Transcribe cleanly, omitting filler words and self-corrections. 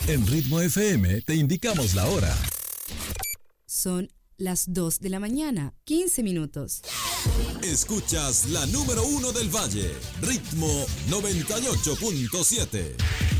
En Ritmo FM te indicamos la hora. Son las 2 de la mañana, 15 minutos. Escuchas la número 1 del Valle, Ritmo 98.7.